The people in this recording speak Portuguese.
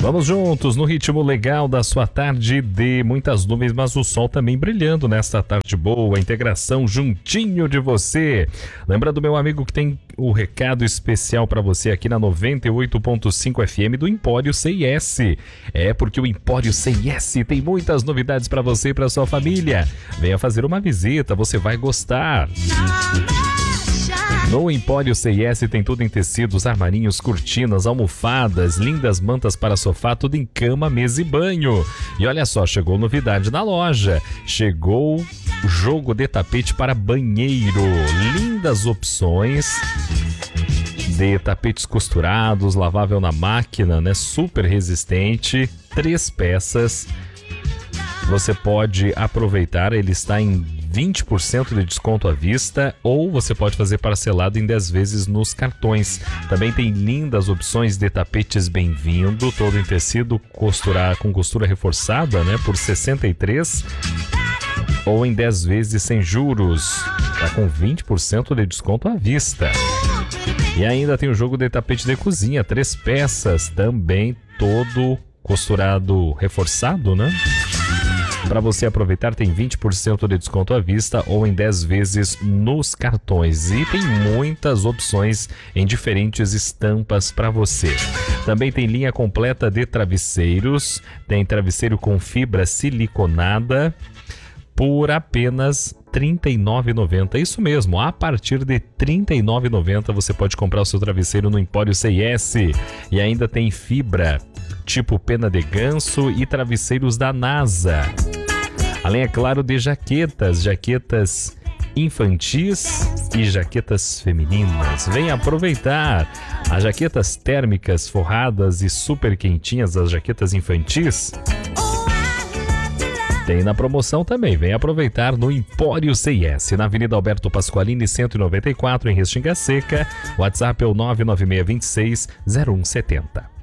Vamos juntos no ritmo legal da sua tarde de muitas nuvens, mas o sol também brilhando nesta tarde boa, integração juntinho de você. Lembrando, meu amigo, que tem o recado especial para você aqui na 98.5 FM do Empório CIS. É porque o Empório CIS tem muitas novidades para você e para sua família. Venha fazer uma visita, você vai gostar. No Empório CIS tem tudo em tecidos, armarinhos, cortinas, almofadas, lindas mantas para sofá, tudo em cama, mesa e banho. E olha só, chegou novidade na loja. Chegou o jogo de tapete para banheiro. Lindas opções de tapetes costurados, lavável na máquina, né? Super resistente, 3 peças. Você pode aproveitar, ele está em 20% de desconto à vista, ou você pode fazer parcelado em 10 vezes nos cartões. Também tem lindas opções de tapetes Bem-vindo, todo em tecido com costura reforçada, né, por 63, ou em 10 vezes sem juros. Tá com 20% de desconto à vista. E ainda tem o jogo de tapete de cozinha, 3 peças, também todo costurado reforçado, né? Para você aproveitar, tem 20% de desconto à vista ou em 10 vezes nos cartões. E tem muitas opções em diferentes estampas para você. Também tem linha completa de travesseiros. Tem travesseiro com fibra siliconada por apenas R$ 39,90. Isso mesmo, a partir de R$ 39,90 você pode comprar o seu travesseiro no Empório CIS. E ainda tem fibra tipo pena de ganso e travesseiros da NASA. Além, é claro, de jaquetas infantis e jaquetas femininas. Venha aproveitar as jaquetas térmicas forradas e super quentinhas, as jaquetas infantis. Tem na promoção também. Vem aproveitar no Empório CIS, na Avenida Alberto Pasqualini, 194, em Restinga Seca. WhatsApp é o 996260170.